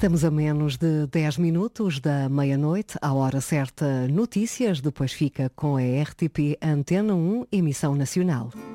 Estamos a menos de 10 minutos da meia-noite, à hora certa, notícias, depois fica com a RTP Antena 1, emissão nacional.